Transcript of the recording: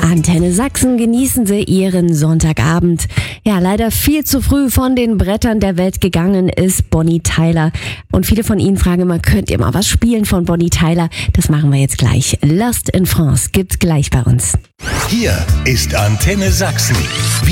Antenne Sachsen, genießen Sie Ihren Sonntagabend. Ja, leider viel zu früh von den Brettern der Welt gegangen ist Bonnie Tyler. Und viele von Ihnen fragen immer, könnt ihr mal was spielen von Bonnie Tyler? Das machen wir jetzt gleich. Lost in France gibt's gleich bei uns. Hier ist Antenne Sachsen.